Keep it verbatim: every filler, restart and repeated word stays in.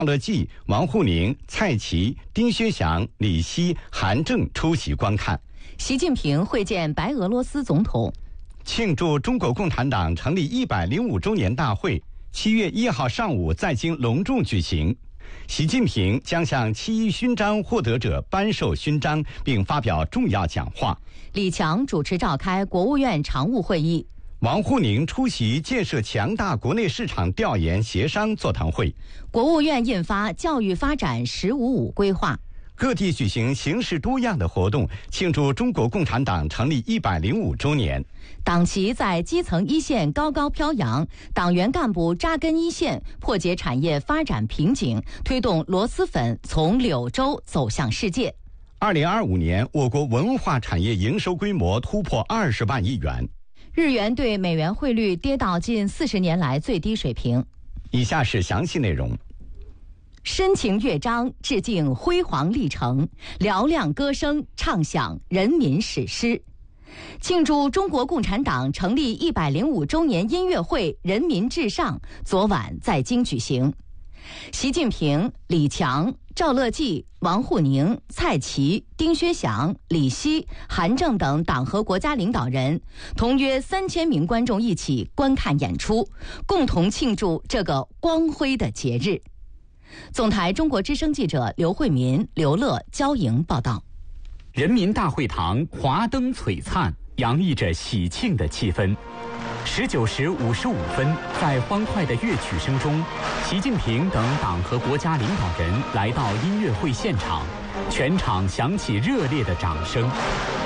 赵乐际、王沪宁、蔡奇、丁薛祥、李希、韩正出席观看。 习近平会见白俄罗斯总统。 庆祝中国共产党成立一百零五周年大会，七月一号上午在京隆重举行。习近平将向七一勋章获得者颁授勋章，并发表重要讲话。 李强主持召开国务院常务会议。 王沪宁出席建设强大国内市场调研协商座谈会。 国务院印发教育发展“十五五”规划。 各地举行形式多样的活动，庆祝中国共产党成立一百零五周年。 党旗在基层一线高高飘扬，党员干部扎根一线，破解产业发展瓶颈，推动螺蛳粉从柳州走向世界。 二零二五年，我国文化产业营收规模突破二十万亿元。 日元对美元汇率跌到近四十年来最低水平。 以下是详细内容。 深情乐章致敬辉煌历程，嘹亮歌声唱响人民史诗。庆祝中国共产党成立一百零五周年音乐会“人民至上”昨晚在京举行。习近平、李强、赵乐际、王沪宁、蔡奇、丁薛祥、李希、韩正等党和国家领导人同约三千名观众一起观看演出，共同庆祝这个光辉的节日。总台中国之声记者刘慧民、刘乐、焦莹报道。 人民大会堂华灯璀璨，洋溢着喜庆的气氛。十九时五十五分，在欢快的乐曲声中，习近平等党和国家领导人来到音乐会现场，全场响起热烈的掌声。